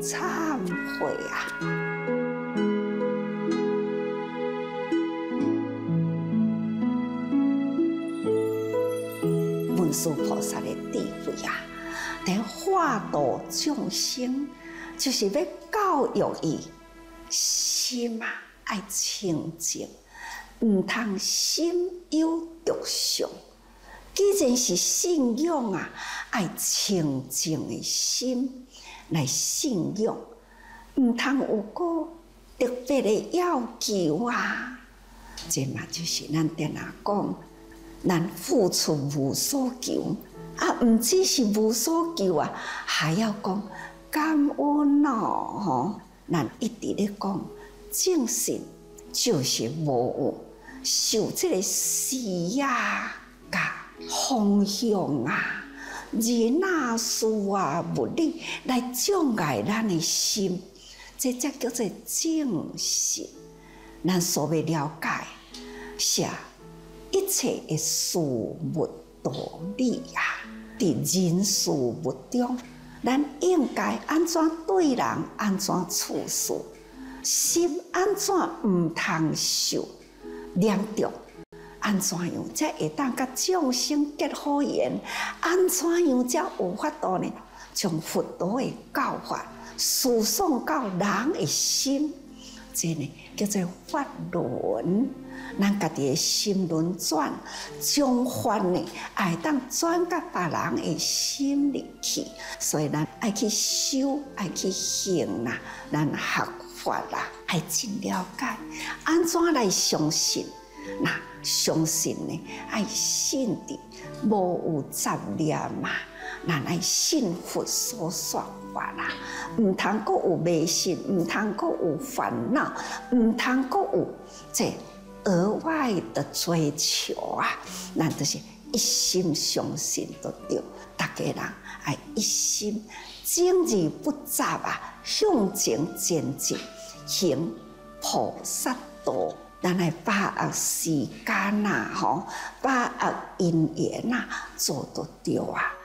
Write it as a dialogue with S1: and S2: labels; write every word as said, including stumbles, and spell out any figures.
S1: 忏悔啊！文殊菩萨的智慧啊，在化度众生，就是要教育伊心啊，爱清净，唔通心有着相。既然是信仰啊，爱清净的心来信仰，唔通有个特别的要求啊。这嘛就是咱定下讲，咱付出无所求啊，唔只是无所求啊，还要讲感恩哦。吼，咱一直咧讲，正信就是无有受这个视呀，甲方向啊、人啊、事啊、物理来障碍咱的心，这才叫做正信。咱所谓了解，是一切的事物道理啊，伫人事物中，咱应该安怎对人，安怎处事，心安怎唔通受两着。安怎样才会当甲众生结好缘？安怎样才有法度呢？将佛陀的教法输送到人的心，这呢叫做法轮。咱家己的心轮转，将法呢爱当转到别人的心里去。所以咱爱去修，爱去行啦，咱学法啦，爱真了解安怎来相信。那相信呢，爱信的无有杂念嘛，咱爱信佛所说法啦，唔通阁有迷信，唔通阁有烦恼，唔通阁有这额外的追求啊，咱就是一心相信就对。大家人爱一心正而不杂啊，向前前进，行菩萨道。咱来把握时间呐，吼，把握因缘呐，做得对啊。